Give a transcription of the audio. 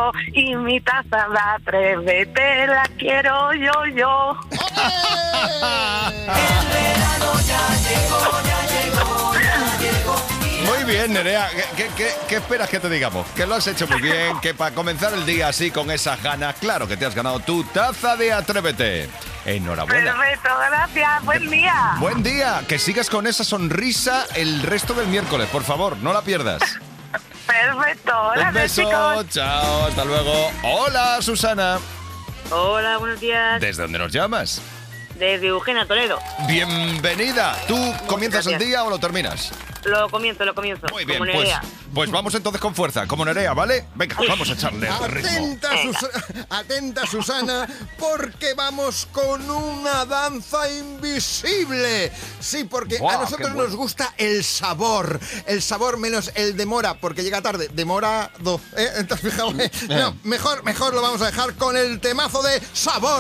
yo y mi taza de Atrévete la quiero yo. El verano ya llegó. Muy bien, Nerea. ¿Qué esperas que te digamos? Que lo has hecho muy bien, que para comenzar el día así con esas ganas, claro que te has ganado tu taza de Atrévete. Enhorabuena. Perfecto, gracias, buen día. Buen día. Que sigas con esa sonrisa el resto del miércoles, por favor, no la pierdas. Perfecto, Un gracias beso, chicos. chao, hasta luego. Hola, Susana. Hola, buenos días. ¿Desde dónde nos llamas? Desde Eugenia, Toledo. Bienvenida. ¿Tú comienzas el gracias. día o lo terminas? Lo comienzo. Muy bien, como pues, Nerea. pues vamos entonces con fuerza, como Nerea, ¿vale? Venga, vamos a echarle ritmo. Atenta, Susana, porque vamos con una danza invisible. Sí, porque Guau, a nosotros qué bueno. nos gusta el sabor menos el demora, porque llega tarde, demorado. Entonces, fíjate, no, mejor lo vamos a dejar con el temazo de sabor.